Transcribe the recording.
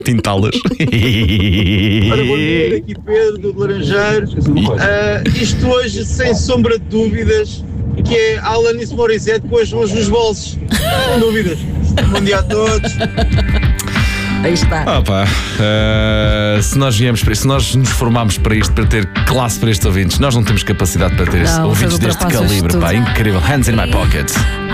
Tintá-las. Ora, bom dia, aqui Pedro do Laranjeiro. Isto hoje, sem sombra de dúvidas, que é Alanis Morissette com as mãos nos bolsos. Sem dúvidas. Bom dia a todos. Aí está. Se nós viemos para isto, se nós nos formámos para isto, para ter classe para estes ouvintes, nós não temos capacidade para ter Não, ouvintes vocês deste ultrapassam calibre, isto pá, tudo. incrível. Hands in my pocket.